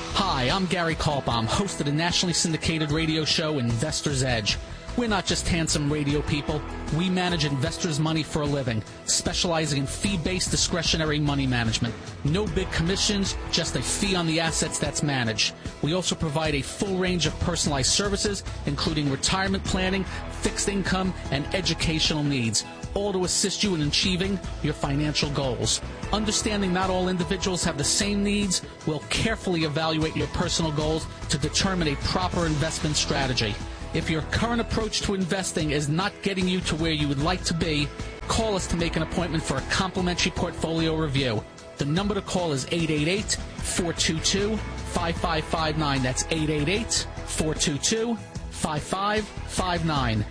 Hi, I'm Gary Kaltbaum, host of the nationally syndicated radio show Investor's Edge. We're not just handsome radio people. We manage investors' money for a living, specializing in fee-based discretionary money management. No big commissions, just a fee on the assets that's managed. We also provide a full range of personalized services, including retirement planning, fixed income, and educational needs, all to assist you in achieving your financial goals. Understanding not all individuals have the same needs, we'll carefully evaluate your personal goals to determine a proper investment strategy. If your current approach to investing is not getting you to where you would like to be, call us to make an appointment for a complimentary portfolio review. The number to call is 888-422-5559. That's 888-422-5559.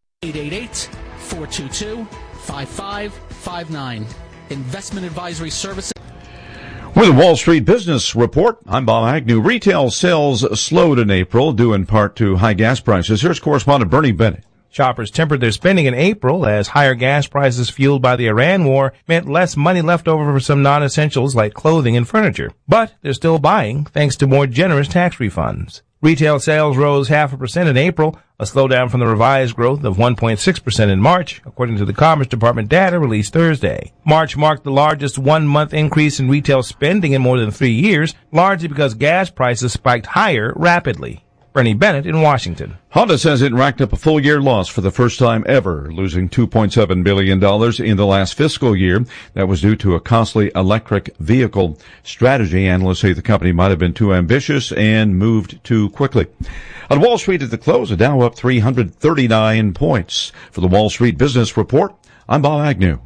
888-422-5559. Investment Advisory Services. With the Wall Street Business Report, I'm Bob Agnew. Retail sales slowed in April, due in part to high gas prices. Here's correspondent Bernie Bennett. Shoppers tempered their spending in April as higher gas prices fueled by the Iran war meant less money left over for some non-essentials like clothing and furniture. But they're still buying thanks to more generous tax refunds. Retail sales rose 0.5% in April, a slowdown from the revised growth of 1.6% in March, according to the Commerce Department data released Thursday. March marked the largest one-month increase in retail spending in more than 3 years, largely because gas prices spiked higher rapidly. Bernie Bennett in Washington. Honda says it racked up a full-year loss for the first time ever, losing $2.7 billion in the last fiscal year. That was due to a costly electric vehicle strategy. Analysts say the company might have been too ambitious and moved too quickly. On Wall Street at the close, the Dow up 339 points. For the Wall Street Business Report, I'm Bob Agnew.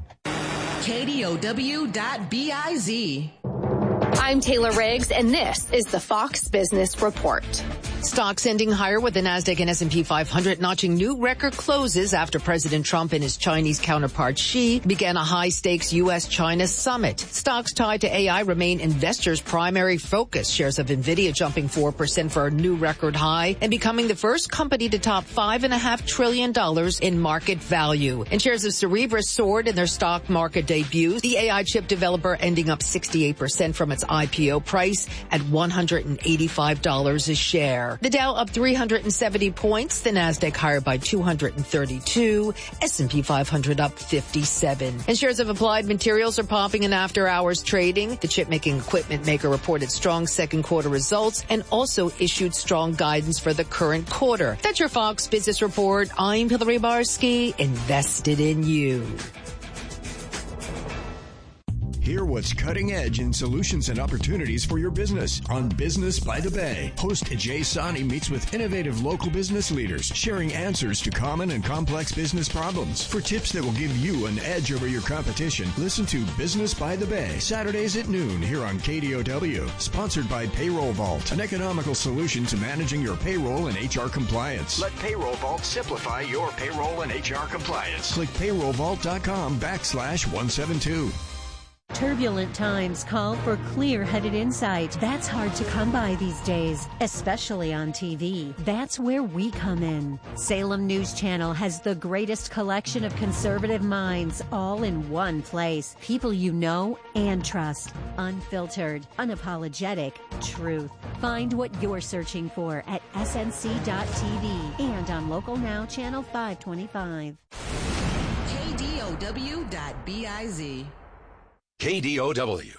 KDOW.biz. I'm Taylor Riggs, and this is the Fox Business Report. Stocks ending higher with the NASDAQ and S&P 500 notching new record closes after President Trump and his Chinese counterpart Xi began a high-stakes U.S.-China summit. Stocks tied to AI remain investors' primary focus. Shares of NVIDIA jumping 4% for a new record high and becoming the first company to top $5.5 trillion in market value. And shares of Cerebras soared in their stock market debuts. The AI chip developer ending up 68% from its IPO price at $185 a share. The Dow up 370 points, the NASDAQ higher by 232, S&P 500 up 57. And shares of Applied Materials are popping in after-hours trading. The chip-making equipment maker reported strong second quarter results and also issued strong guidance for the current quarter. That's your Fox Business Report. I'm Hillary Barsky, invested in you. Hear what's cutting edge in solutions and opportunities for your business on Business by the Bay. Host Jay Sani meets with innovative local business leaders, sharing answers to common and complex business problems. For tips that will give you an edge over your competition, listen to Business by the Bay, Saturdays at noon here on KDOW. Sponsored by Payroll Vault, an economical solution to managing your payroll and HR compliance. Let Payroll Vault simplify your payroll and HR compliance. Click payrollvault.com/172. Turbulent times call for clear-headed insight. That's hard to come by these days, especially on TV. That's where we come in. Salem News Channel has the greatest collection of conservative minds all in one place. People you know and trust. Unfiltered, unapologetic truth. Find what you're searching for at snc.tv and on Local Now Channel 525. KDOW.biz. KDOW.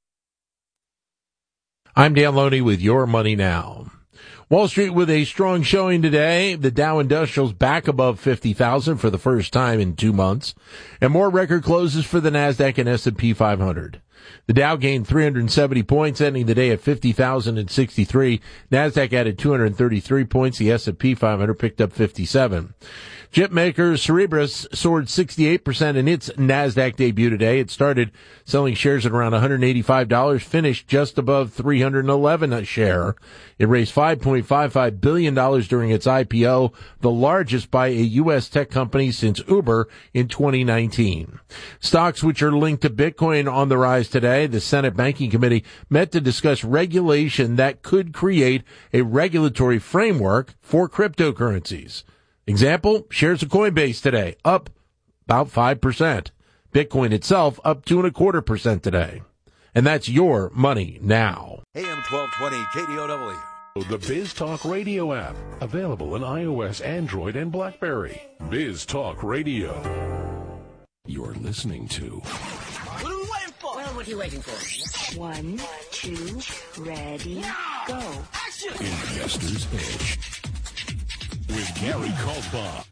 I'm Dan Loney with Your Money Now. Wall Street with a strong showing today. The Dow Industrial's back above 50,000 for the first time in 2 months, and more record closes for the NASDAQ and S&P 500. The Dow gained 370 points, ending the day at 50,063. NASDAQ added 233 points. The S&P 500 picked up 57. Chip maker Cerebras soared 68% in its NASDAQ debut today. It started selling shares at around $185, finished just above $311 a share. It raised $5.55 billion during its IPO, the largest by a U.S. tech company since Uber in 2019. Stocks which are linked to Bitcoin on the rise today. The Senate Banking Committee met to discuss regulation that could create a regulatory framework for cryptocurrencies. Example, shares of Coinbase today, up about 5%. Bitcoin itself up 2.25% today. And that's your money now. AM 1220 KDOW. The Biz Talk Radio app, available on iOS, Android, and BlackBerry. Biz Talk Radio. You're listening to... What are we waiting for? Well, what are you waiting for? 1, 2, ready, go. Action! Investor's Edge with Gary Kaltbaum.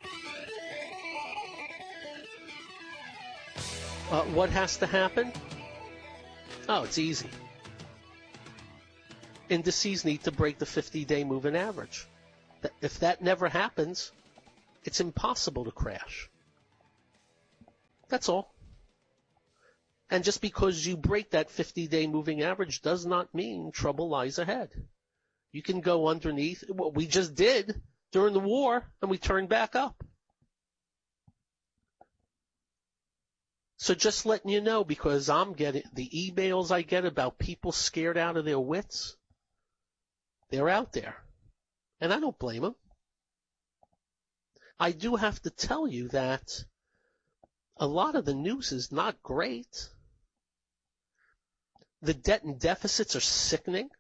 What has to happen? Oh, it's easy. Indices need to break the 50-day moving average. If that never happens, it's impossible to crash. That's all. And just because you break that 50-day moving average does not mean trouble lies ahead. You can go underneath what we just did during the war, and we turned back up. So just letting you know, because I'm getting the emails I get about people scared out of their wits. They're out there, and I don't blame them. I do have to tell you that a lot of the news is not great. The debt and deficits are sickening.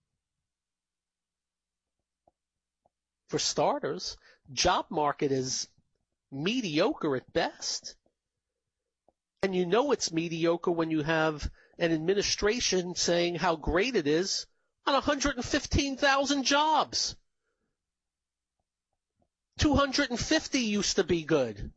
For starters, job market is mediocre at best. And you know it's mediocre when you have an administration saying how great it is on 115,000 jobs. 250 used to be good.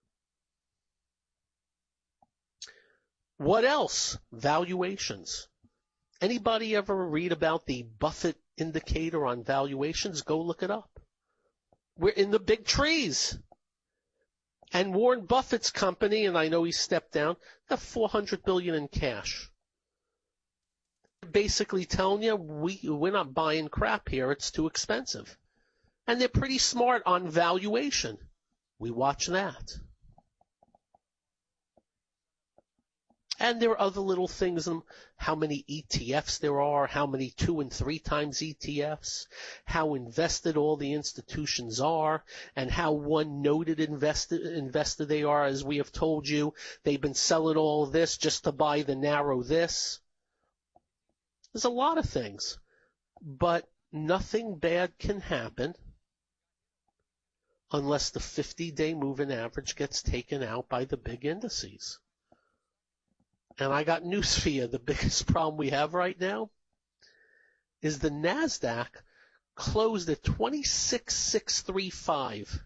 What else? Valuations. Anybody ever read about the Buffett indicator on valuations? Go look it up. We're in the big trees. And Warren Buffett's company, and I know he stepped down, have $400 billion in cash. Basically telling you we're not buying crap here. It's too expensive. And they're pretty smart on valuation. We watch that. And there are other little things, how many ETFs there are, how many 2 and 3 times ETFs, how invested all the institutions are, and how one noted investor they are. As we have told you, they've been selling all this just to buy the narrow this. There's a lot of things, but nothing bad can happen unless the 50-day moving average gets taken out by the big indices. And I got news for you. The biggest problem we have right now is the NASDAQ closed at 26,635.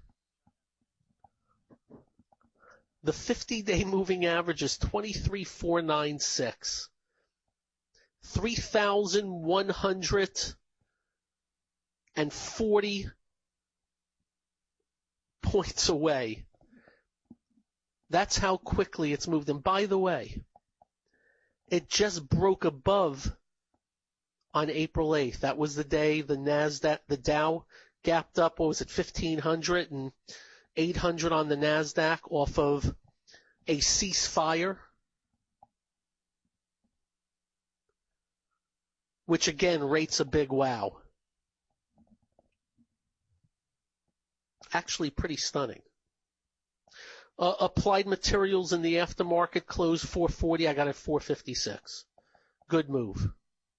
The 50-day moving average is 23,496. 3,140 points away. That's how quickly it's moved. And by the way, it just broke above on April 8th. That was the day the NASDAQ, the Dow gapped up, 1,500 and 800 on the NASDAQ off of a ceasefire, which again rates a big wow. Actually pretty stunning. Applied Materials in the aftermarket closed 440. I got it 456. Good move.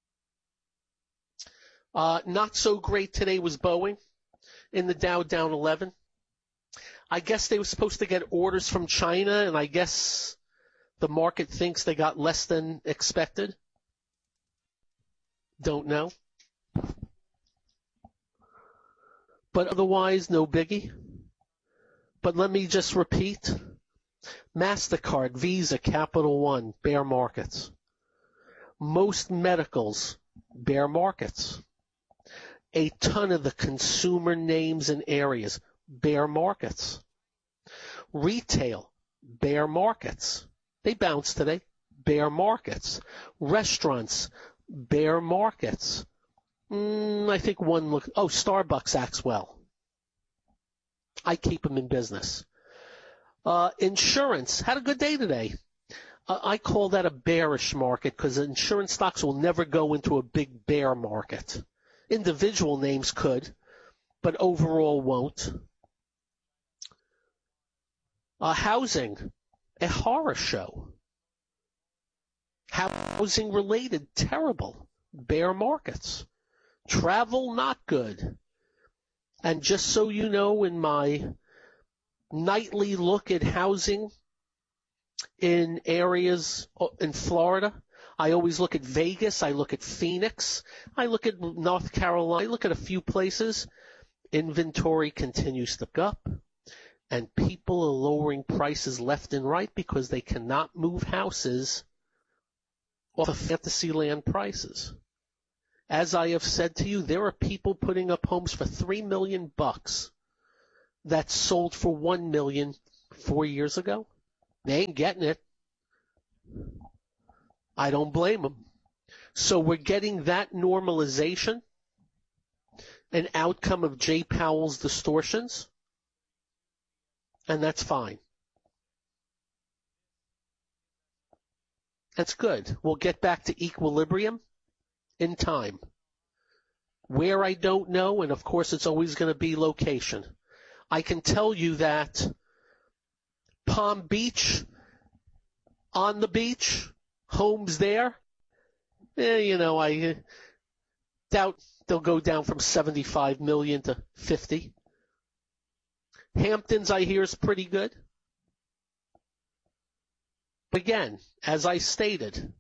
Not so great today was Boeing in the Dow, down 11. I guess they were supposed to get orders from China, and I guess the market thinks they got less than expected. Don't know. But otherwise, no biggie. But let me just repeat. MasterCard, Visa, Capital One, bear markets. Most medicals, bear markets. A ton of the consumer names and areas, bear markets. Retail, bear markets. They bounced today, bear markets. Restaurants, bear markets. I think one look. Oh, Starbucks acts well. I keep them in business. Insurance had a good day today. I call that a bearish market because insurance stocks will never go into a big bear market. Individual names could, but overall won't. Housing, a horror show. Housing related, terrible. Bear markets. Travel, not good. And just so you know, in my nightly look at housing in areas in Florida, I always look at Vegas, I look at Phoenix, I look at North Carolina, I look at a few places. Inventory continues to go up, and people are lowering prices left and right because they cannot move houses off of Fantasyland prices. As I have said to you, there are people putting up homes for $3 million that sold for $1 million 4 years ago. They ain't getting it. I don't blame them. So we're getting that normalization, an outcome of Jay Powell's distortions, and that's fine. That's good. We'll get back to equilibrium in time. Where I don't know, and of course it's always going to be location. I can tell you that Palm Beach, on the beach, homes there, I doubt they'll go down from 75 million to 50. Hamptons, I hear, is pretty good. Again, as I stated,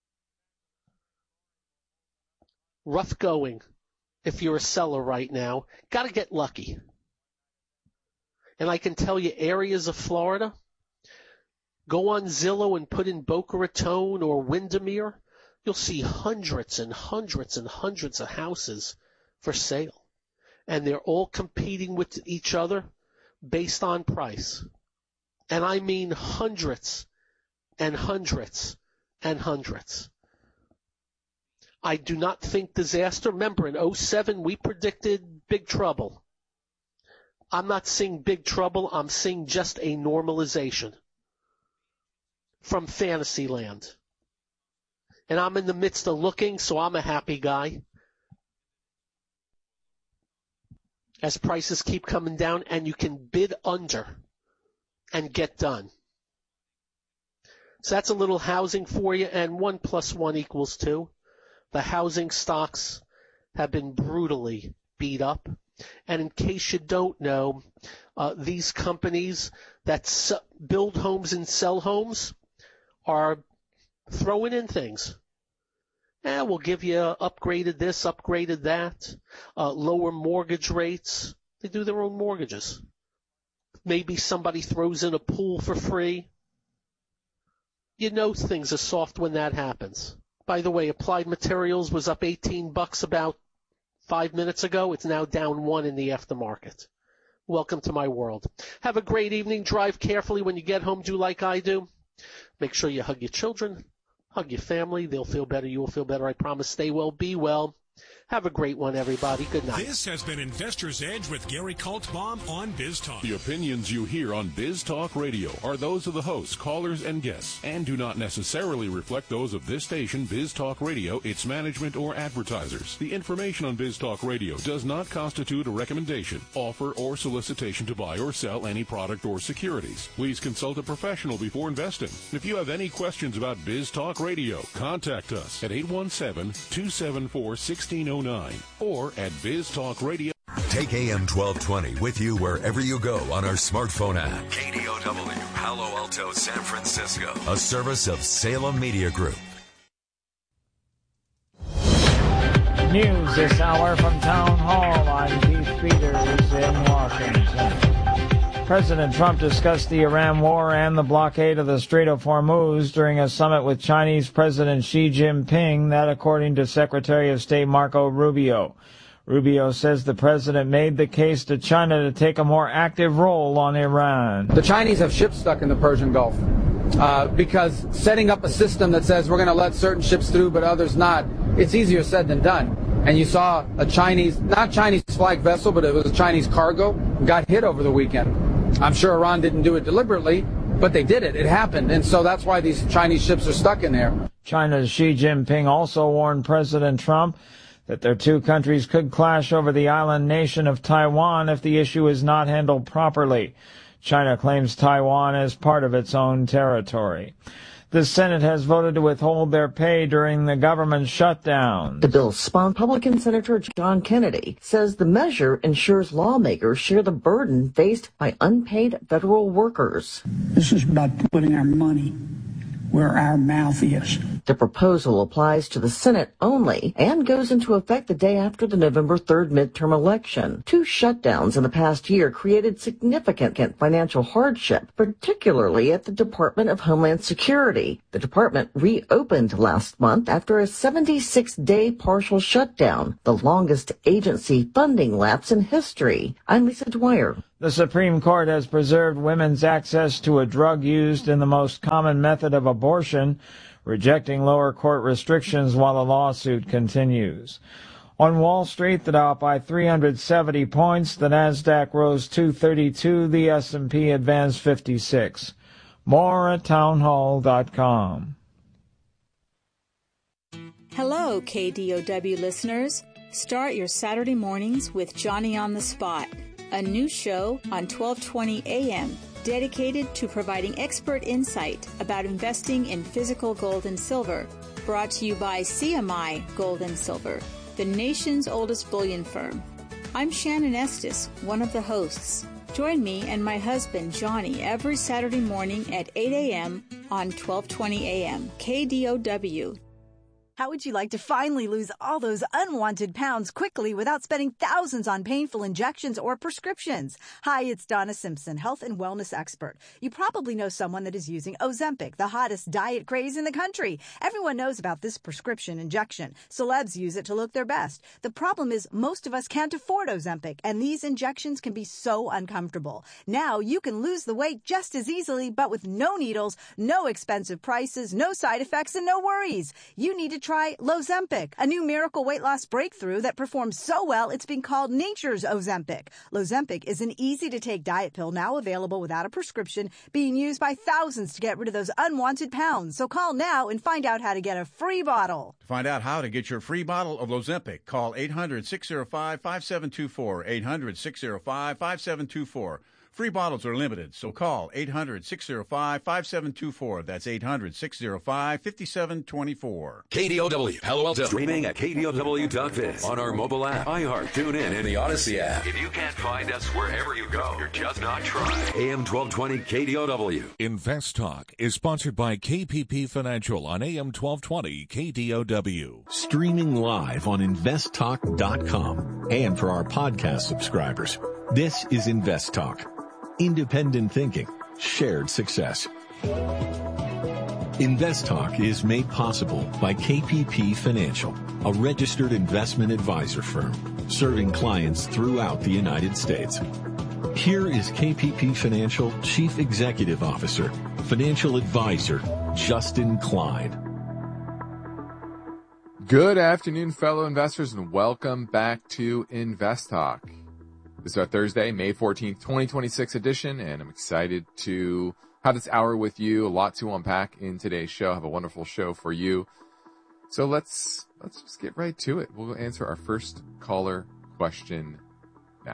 rough going if you're a seller right now. Got to get lucky. And I can tell you areas of Florida, go on Zillow and put in Boca Raton or Windermere, you'll see hundreds and hundreds and hundreds of houses for sale. And they're all competing with each other based on price. And I mean hundreds and hundreds and hundreds. I do not think disaster. Remember, in 2007, we predicted big trouble. I'm not seeing big trouble. I'm seeing just a normalization from Fantasyland. And I'm in the midst of looking, so I'm a happy guy. As prices keep coming down and you can bid under and get done. So that's a little housing for you, and 1 + 1 = 2. The housing stocks have been brutally beat up. And in case you don't know, these companies that build homes and sell homes are throwing in things. We'll give you upgraded this, upgraded that, lower mortgage rates. They do their own mortgages. Maybe somebody throws in a pool for free. You know things are soft when that happens. By the way, Applied Materials was up $18 about 5 minutes ago. It's now down $1 in the aftermarket. Welcome to my world. Have a great evening. Drive carefully when you get home. Do like I do. Make sure you hug your children, hug your family. They'll feel better. You will feel better. I promise. Stay well. Be well. Have a great one, everybody. Good night. This has been Investor's Edge with Gary Kaltbaum on Biz Talk. The opinions you hear on Biz Talk Radio are those of the hosts, callers, and guests, and do not necessarily reflect those of this station, Biz Talk Radio, its management, or advertisers. The information on Biz Talk Radio does not constitute a recommendation, offer, or solicitation to buy or sell any product or securities. Please consult a professional before investing. If you have any questions about Biz Talk Radio, contact us at 817-274-1609 or at Biz Talk Radio. Take AM 1220 with you wherever you go on our smartphone app. KDOW, Palo Alto, San Francisco. A service of Salem Media Group. News this hour from Town Hall. I'm Keith Peters in Washington. President Trump discussed the Iran war and the blockade of the Strait of Hormuz during a summit with Chinese President Xi Jinping, that according to Secretary of State Marco Rubio. Rubio says the president made the case to China to take a more active role on Iran. The Chinese have ships stuck in the Persian Gulf because setting up a system that says we're going to let certain ships through but others not, it's easier said than done. And you saw a not Chinese flag vessel, but it was a Chinese cargo, got hit over the weekend. I'm sure Iran didn't do it deliberately, but they did it. It happened. And so that's why these Chinese ships are stuck in there. China's Xi Jinping also warned President Trump that their two countries could clash over the island nation of Taiwan if the issue is not handled properly. China claims Taiwan as part of its own territory. The Senate has voted to withhold their pay during the government shutdown. The bill's sponsor, Republican Senator John Kennedy, says the measure ensures lawmakers share the burden faced by unpaid federal workers. This is about putting our money where our mouth is. The proposal applies to the Senate only and goes into effect the day after the November 3rd midterm election. 2 shutdowns in the past year created significant financial hardship, particularly at the Department of Homeland Security. The department reopened last month after a 76-day partial shutdown, the longest agency funding lapse in history. I'm Lisa Dwyer. The Supreme Court has preserved women's access to a drug used in the most common method of abortion, rejecting lower court restrictions while the lawsuit continues. On Wall Street, the Dow up by 370 points, the Nasdaq rose 232, the S&P advanced 56. More at townhall.com. Hello, KDOW listeners. Start your Saturday mornings with Johnny on the Spot, a new show on 1220 AM dedicated to providing expert insight about investing in physical gold and silver. Brought to you by CMI Gold and Silver, the nation's oldest bullion firm. I'm Shannon Estes, one of the hosts. Join me and my husband, Johnny, every Saturday morning at 8 a.m. on 1220 AM, KDOW. How would you like to finally lose all those unwanted pounds quickly without spending thousands on painful injections or prescriptions? Hi, it's Donna Simpson, health and wellness expert. You probably know someone that is using Ozempic, the hottest diet craze in the country. Everyone knows about this prescription injection. Celebs use it to look their best. The problem is most of us can't afford Ozempic, and these injections can be so uncomfortable. Now you can lose the weight just as easily, but with no needles, no expensive prices, no side effects, and no worries. You need to try Lozempic, a new miracle weight loss breakthrough that performs so well it's been called nature's Ozempic. Lozempic is an easy-to-take diet pill now available without a prescription, being used by thousands to get rid of those unwanted pounds. So call now and find out how to get a free bottle. To find out how to get your free bottle of Lozempic, call 800-605-5724, 800-605-5724. Free bottles are limited, so call 800-605-5724. That's 800-605-5724. KDOW, Palo Alto. Streaming at KDOW.biz. On our mobile app, iHeart, TuneIn, and the Odyssey app. If you can't find us wherever you go, you're just not trying. AM 1220 KDOW. Invest Talk is sponsored by KPP Financial on AM 1220 KDOW. Streaming live on investtalk.com. And for our podcast subscribers, this is Invest Talk. Independent thinking, shared success. Invest Talk is made possible by KPP Financial, a registered investment advisor firm serving clients throughout the United States. Here is KPP Financial Chief Executive Officer, Financial Advisor, Justin Klein. Good afternoon, fellow investors, and welcome back to Invest Talk. This is our Thursday, May 14th, 2026 edition, and I'm excited to have this hour with you. A lot to unpack in today's show. I have a wonderful show for you. So let's just get right to it. We'll answer our first caller question now.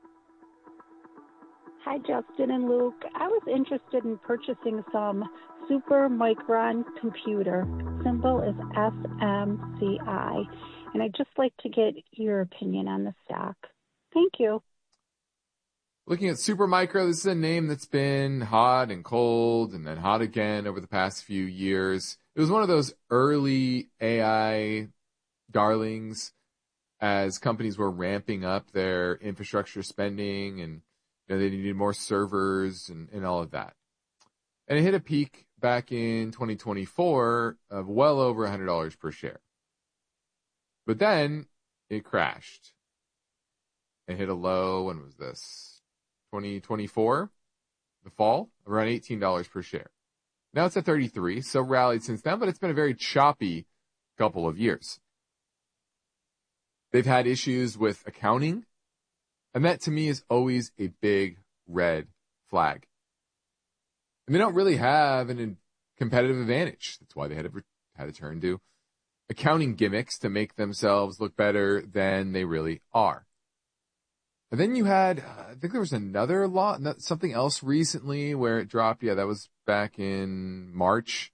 Hi, Justin and Luke. I was interested in purchasing some Supermicron computer. Symbol is SMCI, and I'd just like to get your opinion on the stock. Thank you. Looking at Supermicro, this is a name that's been hot and cold and then hot again over the past few years. It was one of those early AI darlings as companies were ramping up their infrastructure spending and they needed more servers and all of that. And it hit a peak back in 2024 of well over $100 per share. But then it crashed. It hit a low, when was this? 2024, the fall, around $18 per share. Now it's at 33, so rallied since then, but it's been a very choppy couple of years. They've had issues with accounting, and that to me is always a big red flag. And they don't really have a competitive advantage. That's why they had to turn to accounting gimmicks to make themselves look better than they really are. And then you had, I think there was another law, something else recently where it dropped. Yeah, that was back in March.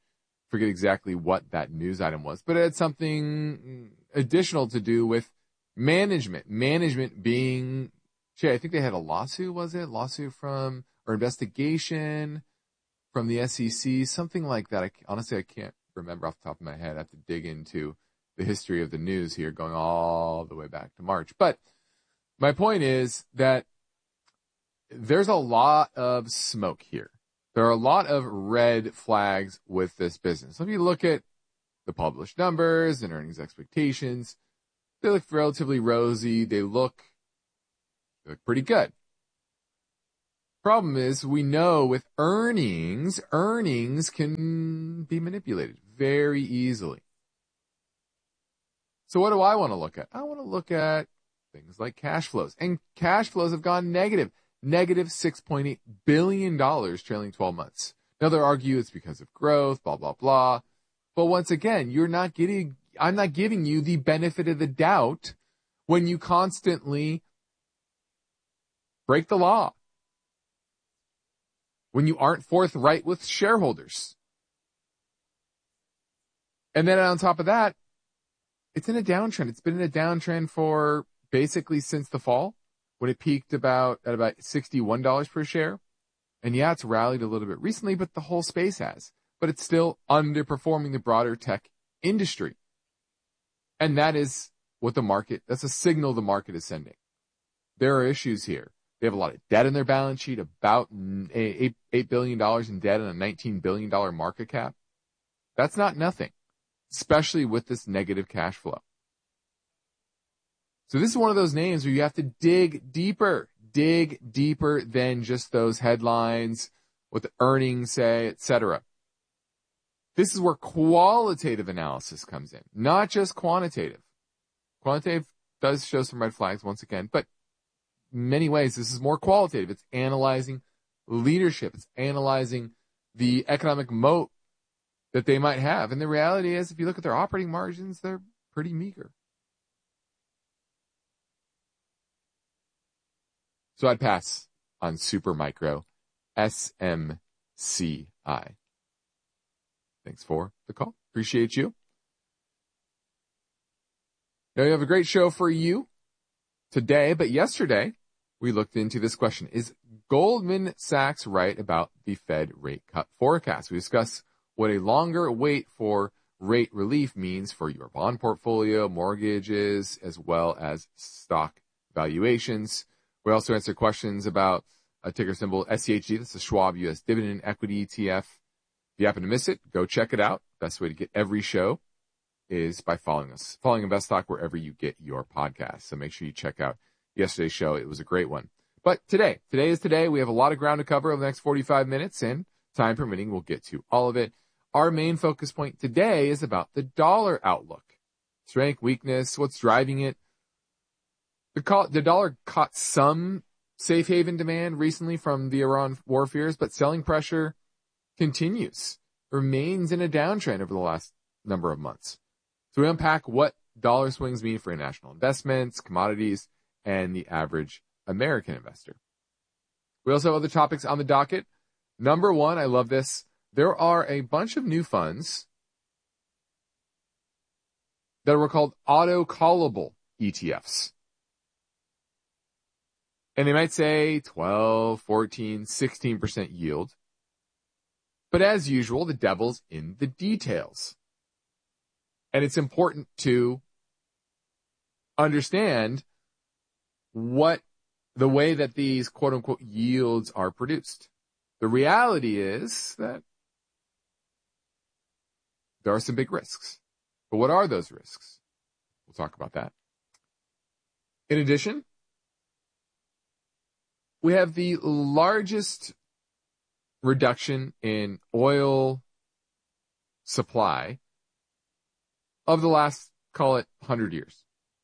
forget exactly what that news item was, but it had something additional to do with management. Management being, I think they had a lawsuit, was it? Lawsuit from, or investigation from the SEC, something like that. Honestly, I can't remember off the top of my head. I have to dig into the history of the news here going all the way back to March. But my point is that there's a lot of smoke here. There are a lot of red flags with this business. So if you look at the published numbers and earnings expectations, they look relatively rosy. They look pretty good. Problem is, we know with earnings can be manipulated very easily. So what do I want to look at? I want to look at things like cash flows. And cash flows have gone negative. Negative $6.8 billion trailing 12 months. Now, they'll argue it's because of growth, blah, blah, blah. But once again, I'm not giving you the benefit of the doubt when you constantly break the law, when you aren't forthright with shareholders. And then on top of that, it's in a downtrend. It's been in a downtrend for basically since the fall, when it peaked at about $61 per share. And yeah, it's rallied a little bit recently, but the whole space has. But it's still underperforming the broader tech industry. And that is what that's a signal the market is sending. There are issues here. They have a lot of debt in their balance sheet, about $8 billion in debt and a $19 billion market cap. That's not nothing, especially with this negative cash flow. So this is one of those names where you have to dig deeper than just those headlines, what the earnings say, etc. This is where qualitative analysis comes in, not just quantitative. Quantitative does show some red flags once again, but in many ways, this is more qualitative. It's analyzing leadership. It's analyzing the economic moat that they might have. And the reality is, if you look at their operating margins, they're pretty meager. So I'd pass on Supermicro, SMCI. Thanks for the call. Appreciate you. Now we have a great show for you today, but yesterday we looked into this question. Is Goldman Sachs right about the Fed rate cut forecast? We discuss what a longer wait for rate relief means for your bond portfolio, mortgages, as well as stock valuations. We also answer questions about a ticker symbol SCHD. That's the Schwab U.S. Dividend Equity ETF. If you happen to miss it, go check it out. Best way to get every show is by following us. Following InvestTalk wherever you get your podcasts. So make sure you check out yesterday's show. It was a great one. But today is today. We have a lot of ground to cover over the next 45 minutes, and time permitting, we'll get to all of it. Our main focus point today is about the dollar outlook. Strength, weakness, what's driving it. The dollar caught some safe haven demand recently from the Iran war fears, but selling pressure continues, remains in a downtrend over the last number of months. So we unpack what dollar swings mean for international investments, commodities, and the average American investor. We also have other topics on the docket. Number one, I love this. There are a bunch of new funds that were called auto-callable ETFs. And they might say 12, 14, 16% yield. But as usual, the devil's in the details. And it's important to understand what the way that these quote unquote yields are produced. The reality is that there are some big risks. But what are those risks? We'll talk about that. In addition, we have the largest reduction in oil supply of the last, call it, 100 years.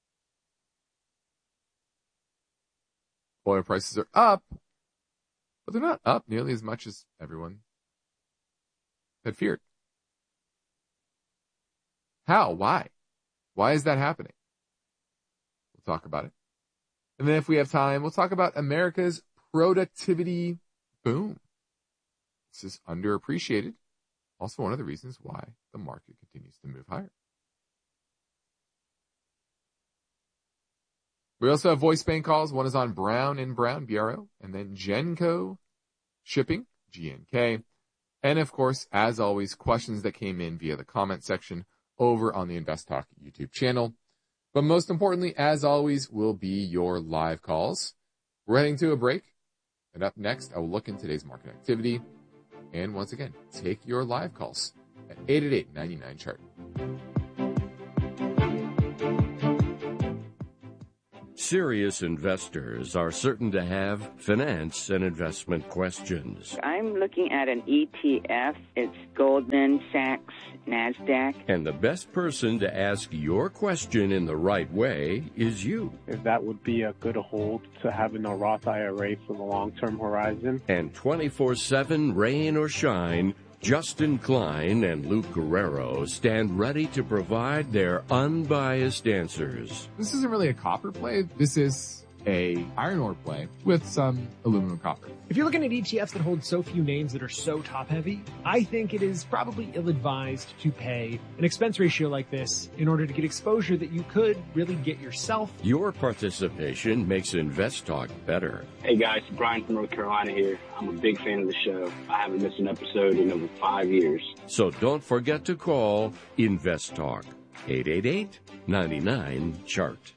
Oil prices are up, but they're not up nearly as much as everyone had feared. How? Why? Why is that happening? We'll talk about it. And then if we have time, we'll talk about America's productivity boom. This is underappreciated, Also one of the reasons why the market continues to move higher. We also have voice bank calls. One is on Brown & Brown, BRO, and then Genco Shipping, GNK. And of course, as always, questions that came in via the comment section over on the Invest Talk YouTube channel. But most importantly, as always, will be your live calls. We're heading to a break. And up next, I will look in today's market activity. And once again, take your live calls at 888-99-CHART. Serious investors are certain to have finance and investment questions. I'm looking at an ETF. It's Goldman Sachs NASDAQ. And the best person to ask your question in the right way is you. If that would be a good hold to have in a Roth IRA for the long-term horizon. And 24/7, rain or shine, Justin Klein and Luke Guerrero stand ready to provide their unbiased answers. This isn't really a copper play. This is a iron ore play with some aluminum copper. If you're looking at ETFs that hold so few names that are so top heavy, I think it is probably ill-advised to pay an expense ratio like this in order to get exposure that you could really get yourself. Your participation makes Invest Talk better. Hey guys, Brian from North Carolina here. I'm a big fan of the show. I haven't missed an episode in over 5 years. So don't forget to call Invest Talk, 888-99-CHART.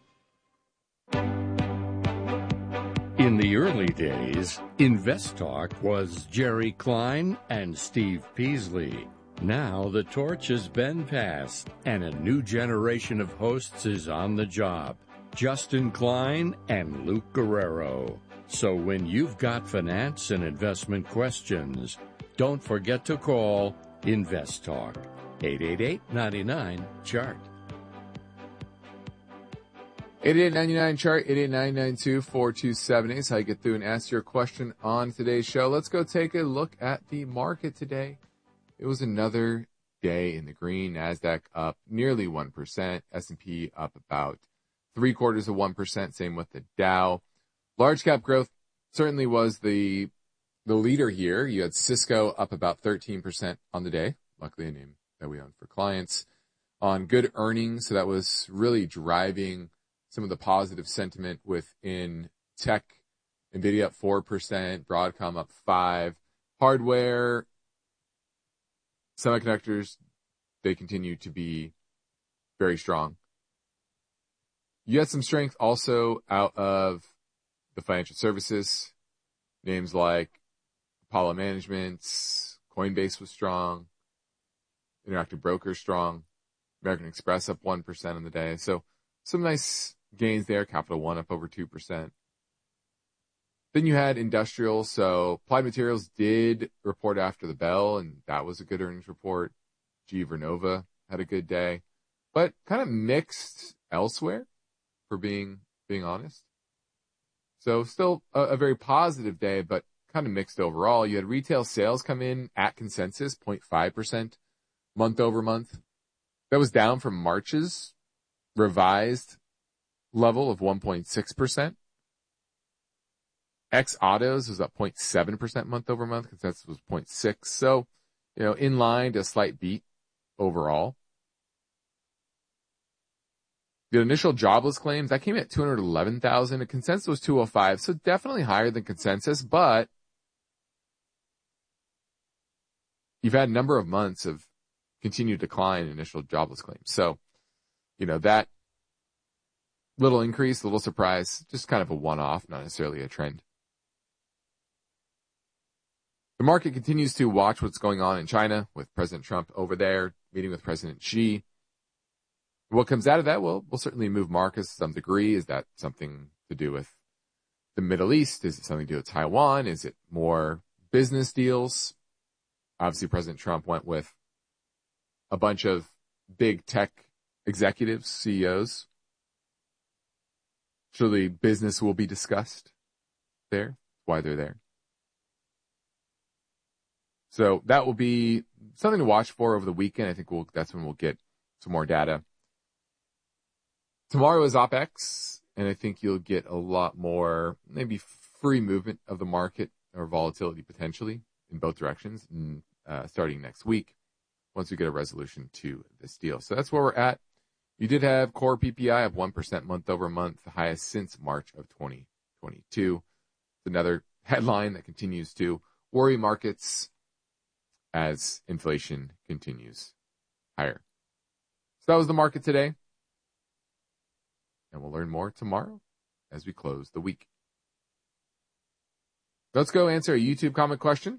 In the early days, Invest Talk was Jerry Klein and Steve Peasley. Now the torch has been passed, and a new generation of hosts is on the job. Justin Klein and Luke Guerrero. So when you've got finance and investment questions, don't forget to call Invest Talk, 888-99-CHART. 8899-CHART, 8899-924278 is how you get through and ask your question on today's show. Let's go take a look at the market today. It was another day in the green. NASDAQ up nearly 1%. S&P up about 0.75%. Same with the Dow. Large cap growth certainly was the leader here. You had Cisco up about 13% on the day. Luckily a name that we own for clients. On good earnings, so that was really driving some of the positive sentiment within tech. NVIDIA up 4%, Broadcom up 5%. Hardware, semiconductors, they continue to be very strong. You had some strength also out of the financial services. Names like Apollo Management, Coinbase was strong. Interactive Brokers strong. American Express up 1% on the day. So some nice gains there. Capital One up over 2%. Then you had industrial. So Applied Materials did report after the bell, and that was a good earnings report. GE Vernova had a good day, but kind of mixed elsewhere, for being honest. So still a very positive day, but kind of mixed overall. You had retail sales come in at consensus, 0.5% month over month. That was down from March's revised level of 1.6%. Ex autos was up 0.7% month over month. Consensus was 0.6. So, in line to a slight beat overall. The initial jobless claims, that came in at 211,000. The consensus was 205. So definitely higher than consensus, but you've had a number of months of continued decline in initial jobless claims. So, that little increase, a little surprise, just kind of a one-off, not necessarily a trend. The market continues to watch what's going on in China with President Trump over there, meeting with President Xi. What comes out of that? Well, we'll certainly move markets to some degree. Is that something to do with the Middle East? Is it something to do with Taiwan? Is it more business deals? Obviously, President Trump went with a bunch of big tech executives, CEOs. Surely business will be discussed there. Why they're there. So that will be something to watch for over the weekend. I think that's when we'll get some more data. Tomorrow is OPEX, and I think you'll get a lot more, maybe free movement of the market or volatility potentially in both directions starting next week. once we get a resolution to this deal. So that's where we're at. You did have core PPI of 1% month over month, the highest since March of 2022. It's another headline that continues to worry markets as inflation continues higher. So that was the market today. And we'll learn more tomorrow as we close the week. Let's go answer a YouTube comment question.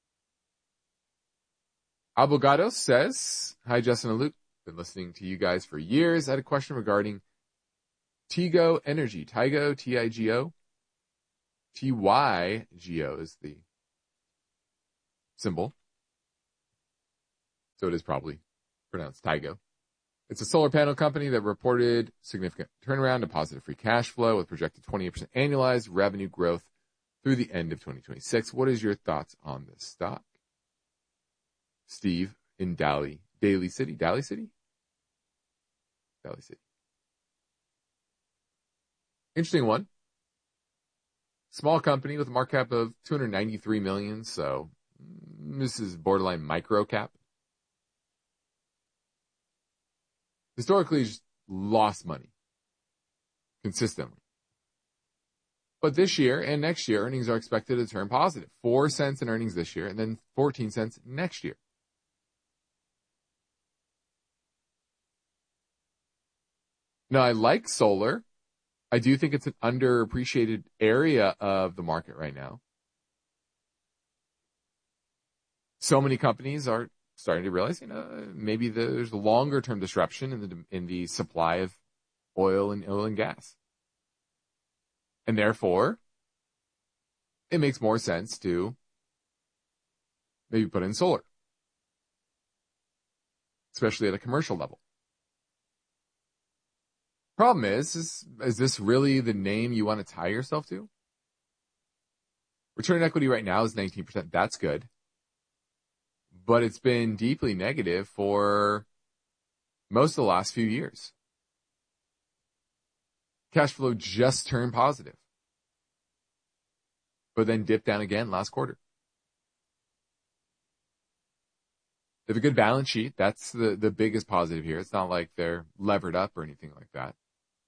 Abogados says, hi, Justin and Luke. Been listening to you guys for years. I had a question regarding Tigo Energy. Tigo, T-I-G-O. T-Y-G-O is the symbol. So it is probably pronounced Tigo. It's a solar panel company that reported significant turnaround to positive free cash flow with projected 28% annualized revenue growth through the end of 2026. What is your thoughts on this stock? Steve in Daly City. Interesting one. Small company with a market cap of $293 million, so this is borderline micro cap. Historically, just lost money consistently. But this year and next year, earnings are expected to turn positive. 4 cents in earnings this year and then 14 cents next year. Now, I like solar. I do think it's an underappreciated area of the market right now. So many companies are starting to realize, maybe there's a longer term disruption in the supply of oil and gas. And therefore, it makes more sense to maybe put in solar, especially at a commercial level. Problem is this really the name you want to tie yourself to? Return on equity right now is 19%. That's good. But it's been deeply negative for most of the last few years. Cash flow just turned positive, but then dipped down again last quarter. They have a good balance sheet. That's the biggest positive here. It's not like they're levered up or anything like that.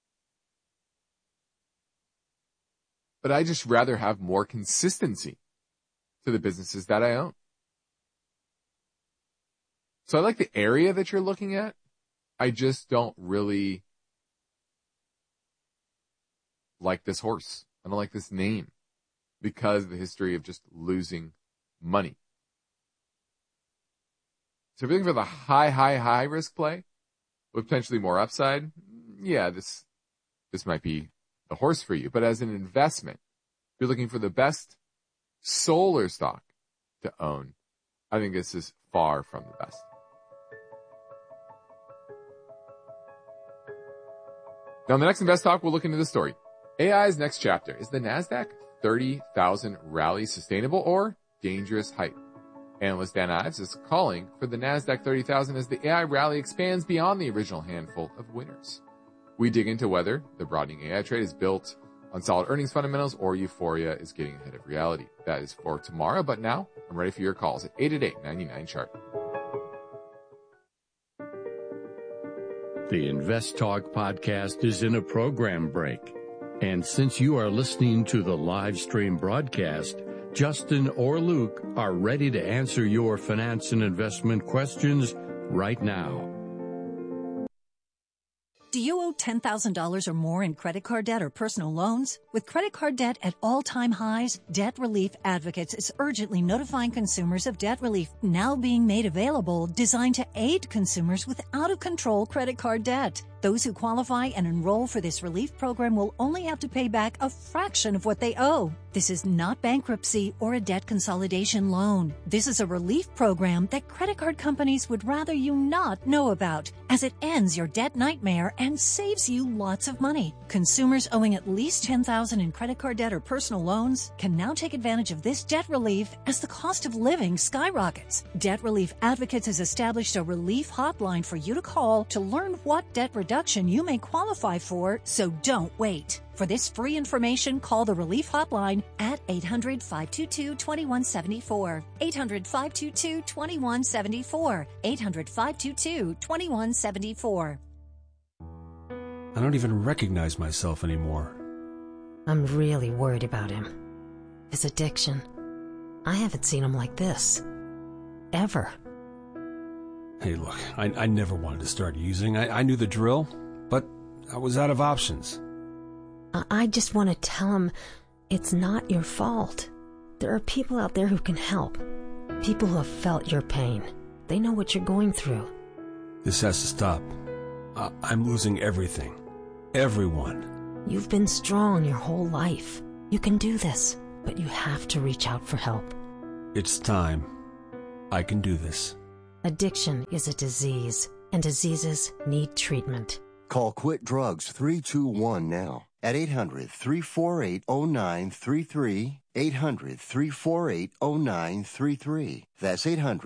But I just rather have more consistency to the businesses that I own. So I like the area that you're looking at. I just don't really like this horse. I don't like this name because of the history of just losing money. So if you're looking for the high risk play with potentially more upside, yeah, this might be the horse for you. But as an investment, if you're looking for the best solar stock to own, I think this is far from the best. Now, in the next Invest Talk, we'll look into the story. AI's next chapter. Is the NASDAQ 30,000 rally sustainable or dangerous hype? Analyst Dan Ives is calling for the NASDAQ 30,000 as the AI rally expands beyond the original handful of winners. We dig into whether the broadening AI trade is built on solid earnings fundamentals or euphoria is getting ahead of reality. That is for tomorrow, but now I'm ready for your calls at 888-99-CHART. The Invest Talk podcast is in a program break. And since you are listening to the live stream broadcast, Justin or Luke are ready to answer your finance and investment questions right now. Do you owe $10,000 or more in credit card debt or personal loans? With credit card debt at all-time highs, Debt Relief Advocates is urgently notifying consumers of debt relief now being made available, designed to aid consumers with out-of-control credit card debt. Those who qualify and enroll for this relief program will only have to pay back a fraction of what they owe. This is not bankruptcy or a debt consolidation loan. This is a relief program that credit card companies would rather you not know about, as it ends your debt nightmare and saves you lots of money. Consumers owing at least $10,000 in credit card debt or personal loans can now take advantage of this debt relief as the cost of living skyrockets. Debt Relief Advocates has established a relief hotline for you to call to learn what debt reduction you may qualify for, so don't wait. For this free information, call the Relief Hotline at 800-522-2174. 800-522-2174. 800-522-2174. I don't even recognize myself anymore. I'm really worried about him. His addiction. I haven't seen him like this. Ever. Hey, look, I never wanted to start using. I knew the drill, but I was out of options. I just want to tell him it's not your fault. There are people out there who can help. People who have felt your pain. They know what you're going through. This has to stop. I'm losing everything. Everyone. You've been strong your whole life. You can do this, but you have to reach out for help. It's time. I can do this. Addiction is a disease, and diseases need treatment. Call Quit Drugs 321 now at 800-348-0933, 800-348-0933. That's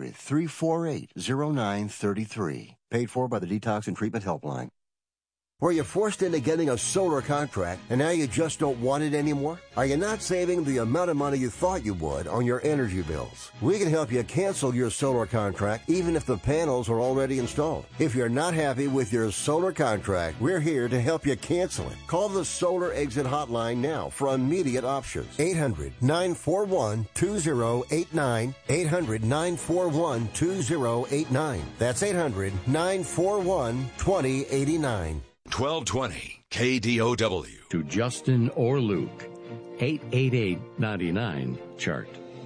800-348-0933. Paid for by the Detox and Treatment Helpline. Were you forced into getting a solar contract and now you just don't want it anymore? Are you not saving the amount of money you thought you would on your energy bills? We can help you cancel your solar contract even if the panels are already installed. If you're not happy with your solar contract, we're here to help you cancel it. Call the Solar Exit Hotline now for immediate options. 800-941-2089. 800-941-2089. That's 800-941-2089. 1220 KDOW. To Justin or Luke, 888-99-CHART.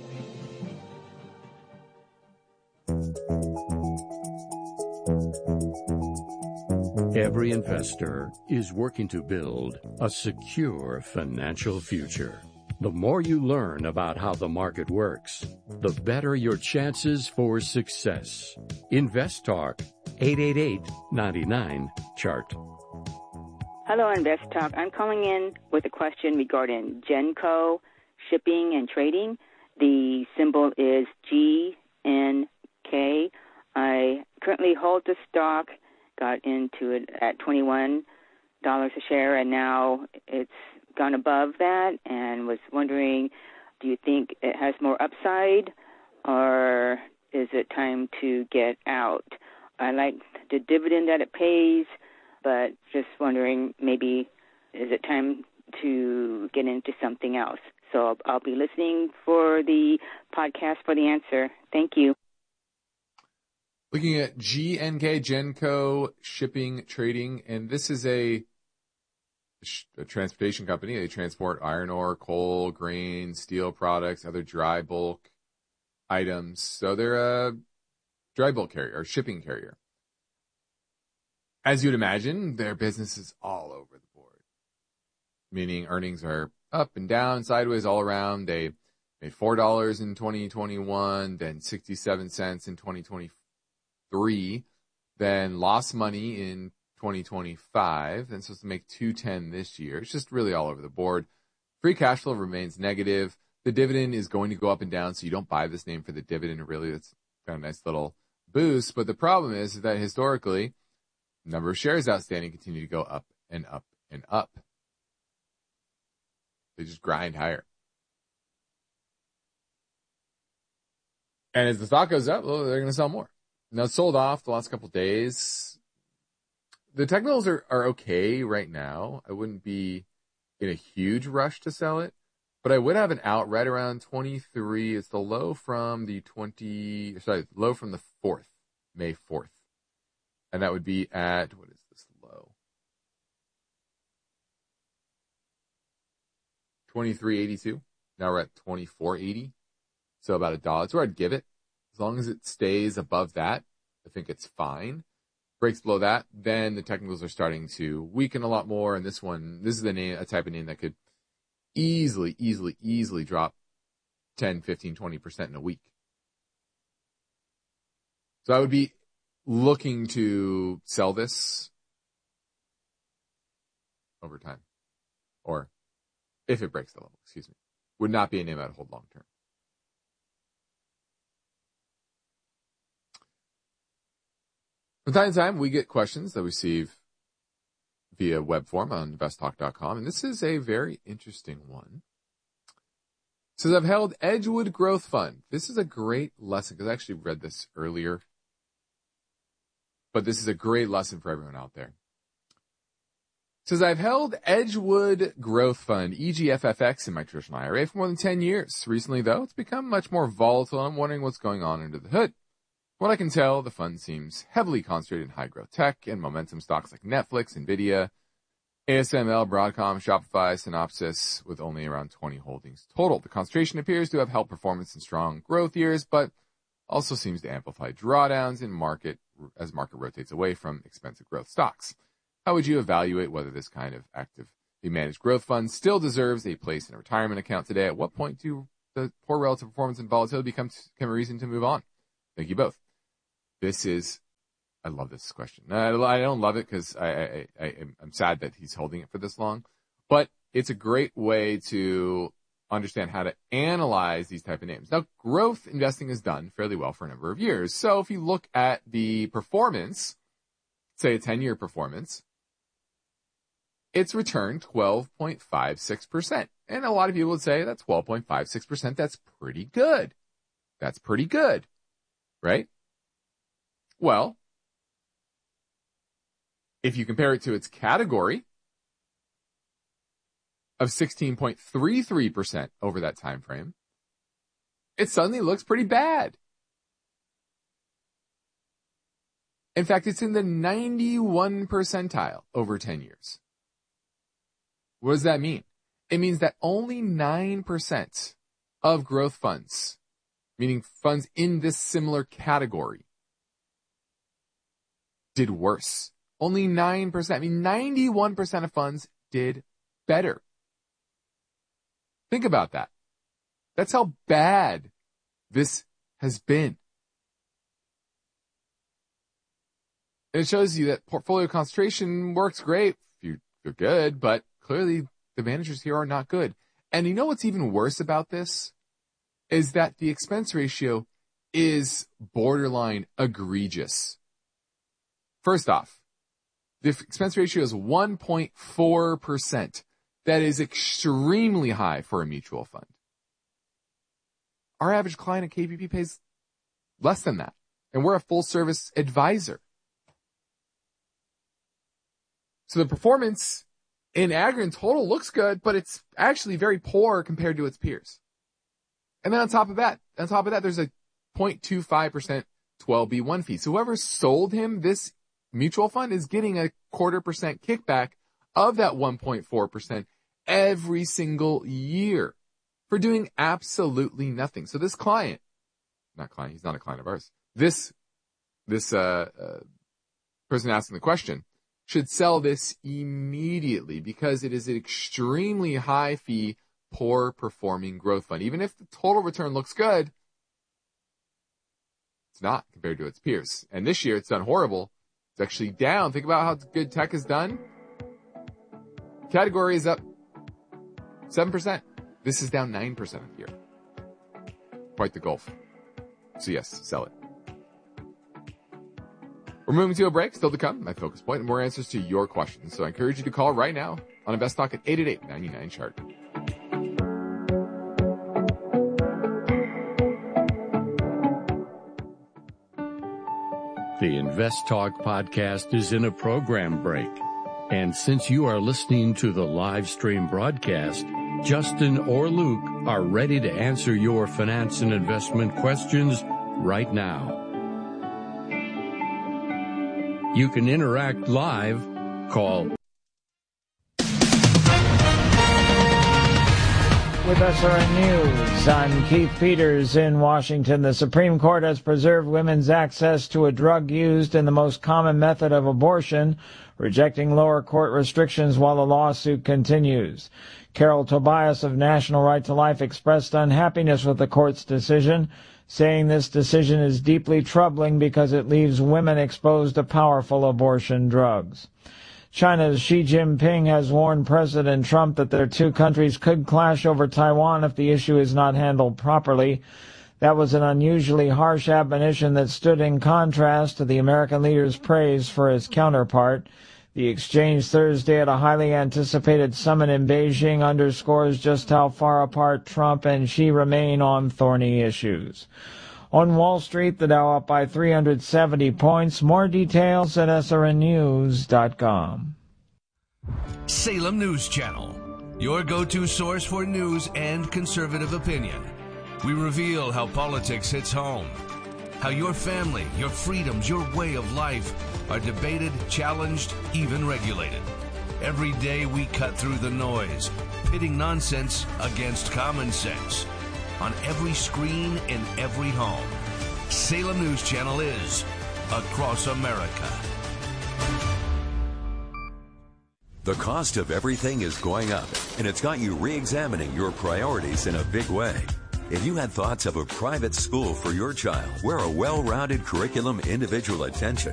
Every investor is working to build a secure financial future. The more you learn about how the market works, the better your chances for success. Invest Talk, 888-99-CHART. Hello, Invest Talk. I'm calling in with a question regarding Genco shipping and trading. The symbol is GNK. I currently hold the stock, got into it at $21 a share, and now it's gone above that, and was wondering, do you think it has more upside, or is it time to get out? I like the dividend that it pays, but just wondering, maybe is it time to get into something else? So I'll be listening for the podcast for the answer. Thank you. Looking at GNK, Genco Shipping Trading, and this is a transportation company. They transport iron ore, coal, grain, steel products, other dry bulk items. So they're a dry bulk carrier or shipping carrier. As you'd imagine, their business is all over the board, meaning earnings are up and down, sideways, all around. They made $4 in 2021, then 67 cents in 2023, then lost money in 2025, then supposed to make $2.10 this year. It's just really all over the board. Free cash flow remains negative. The dividend is going to go up and down, so you don't buy this name for the dividend. Really, it's kind of a nice little boost. But the problem is that historically, number of shares outstanding continue to go up and up and up. They just grind higher. And as the stock goes up, well, they're going to sell more. Now, it's sold off the last couple of days. The technicals are okay right now. I wouldn't be in a huge rush to sell it, but I would have an out right around 23. It's the low from the 4th, May 4th. And that would be at, what is this low? 23.82. Now we're at 24.80. So about $1. That's where I'd give it. As long as it stays above that, I think it's fine. Breaks below that, then the technicals are starting to weaken a lot more. And this is the name, a type of name that could easily drop 10, 15, 20% in a week. So I would be looking to sell this over time. Or if it breaks the level, excuse me. Would not be a name I'd hold long term. From time to time, we get questions that we receive via web form on investtalk.com, and this is a very interesting one. It says, I've held Edgewood Growth Fund. This is a great lesson, because I actually read this earlier, but this is a great lesson for everyone out there. It says, I've held Edgewood Growth Fund, EGFFX, in my traditional IRA for more than 10 years. Recently, though, it's become much more volatile, and I'm wondering what's going on under the hood. From what I can tell, the fund seems heavily concentrated in high-growth tech and momentum stocks like Netflix, NVIDIA, ASML, Broadcom, Shopify, Synopsys, with only around 20 holdings total. The concentration appears to have helped performance in strong growth years, but also seems to amplify drawdowns in market as market rotates away from expensive growth stocks. How would you evaluate whether this kind of actively managed growth fund still deserves a place in a retirement account today? At what point do the poor relative performance and volatility become a reason to move on? Thank you both. I love this question. I don't love it because I'm sad that he's holding it for this long, but it's a great way to understand how to analyze these type of names. Now, growth investing is done fairly well for a number of years. So if you look at the performance, say a 10-year performance, it's returned 12.56%. And a lot of people would say that's 12.56%. That's pretty good. That's pretty good, right? Well, if you compare it to its category of 16.33% over that time frame, it suddenly looks pretty bad. In fact, it's in the 91 percentile over 10 years. What does that mean? It means that only 9% of growth funds, meaning funds in this similar category, did worse. Only 9%. I mean, 91% of funds did better. Think about that. That's how bad this has been. And it shows you that portfolio concentration works great if you're good, but clearly the managers here are not good. And you know what's even worse about this? Is that the expense ratio is borderline egregious. First off, the expense ratio is 1.4%. That is extremely high for a mutual fund. Our average client at KPP pays less than that, and we're a full-service advisor. So the performance in aggregate and total looks good, but it's actually very poor compared to its peers. And then on top of that, there's a 0.25% 12B1 fee. So whoever sold him this mutual fund is getting a 0.25% kickback of that 1.4% every single year for doing absolutely nothing. So this client, he's not a client of ours. This person asking the question should sell this immediately because it is an extremely high fee, poor performing growth fund. Even if the total return looks good, it's not compared to its peers. And this year it's done horrible. It's actually down. Think about how good tech has done. Category is up 7%. This is down 9% of the year. Quite the gulf. So yes, sell it. We're moving to a break. Still to come, my focus point and more answers to your questions. So I encourage you to call right now on Invest Talk at 888-99-CHART. The Invest Talk podcast is in a program break. And since you are listening to the live stream broadcast, Justin or Luke are ready to answer your finance and investment questions right now. You can interact live. Call. With SRN News, I'm Keith Peters in Washington. The Supreme Court has preserved women's access to a drug used in the most common method of abortion, rejecting lower court restrictions while the lawsuit continues. Carol Tobias of National Right to Life expressed unhappiness with the court's decision, saying this decision is deeply troubling because it leaves women exposed to powerful abortion drugs. China's Xi Jinping has warned President Trump that their two countries could clash over Taiwan if the issue is not handled properly. That was an unusually harsh admonition that stood in contrast to the American leader's praise for his counterpart. The exchange Thursday at a highly anticipated summit in Beijing underscores just how far apart Trump and Xi remain on thorny issues. On Wall Street, the Dow up by 370 points. More details at srnnews.com. Salem News Channel, your go-to source for news and conservative opinion. We reveal how politics hits home, how your family, your freedoms, your way of life are debated, challenged, even regulated. Every day we cut through the noise, pitting nonsense against common sense. On every screen, in every home. Salem News Channel is across America. The cost of everything is going up, and it's got you re-examining your priorities in a big way. If you had thoughts of a private school for your child, where a well-rounded curriculum, individual attention,